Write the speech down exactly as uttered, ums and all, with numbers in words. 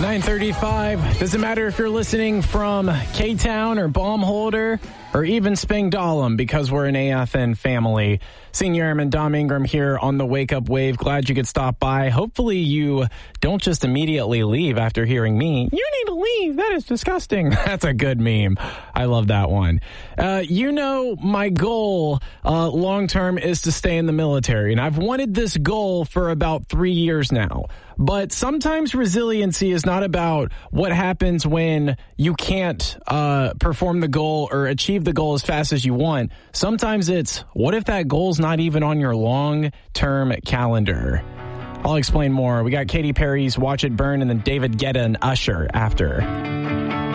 nine thirty-five. Doesn't matter if you're listening from K-Town or Baumholder or even Spangdahlem, because we're an A F N family. Senior Airman Dom Ingram here on the Wake Up Wave. Glad you could stop by. Hopefully you don't just immediately leave after hearing me. You need to leave. That is disgusting. That's a good meme. I love that one. Uh, you know, my goal uh, long term is to stay in the military, and I've wanted this goal for about three years now. But sometimes resiliency is not about what happens when you can't uh, perform the goal or achieve the goal as fast as you want. Sometimes it's, what if that goal's not even on your long-term calendar? I'll explain more. We got Katy Perry's Watch It Burn and then David Guetta and Usher after.